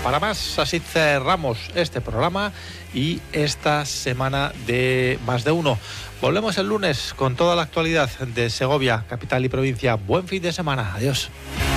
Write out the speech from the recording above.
para más. Así cerramos este programa y esta semana de Más de Uno. Volvemos el lunes con toda la actualidad de Segovia, capital y provincia. Buen fin de semana. Adiós.